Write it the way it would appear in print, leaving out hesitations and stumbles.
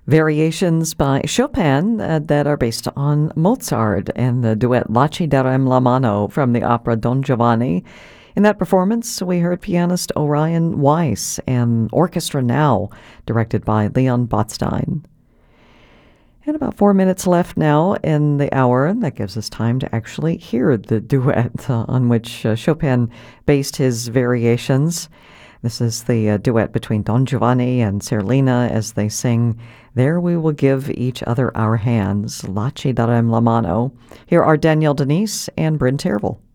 variations by Chopin that are based on Mozart, and the duet Laci darem la mano from the opera Don Giovanni. In that performance, we heard pianist Orion Weiss and Orchestra Now, directed by Leon Botstein. And about 4 minutes left now in the hour. That gives us time to actually hear the duet on which Chopin based his variations. This is the duet between Don Giovanni and Serlina as they sing There We Will Give Each Other Our Hands, Laci darem la mano. Here are Danielle Denise and Bryn Tervel.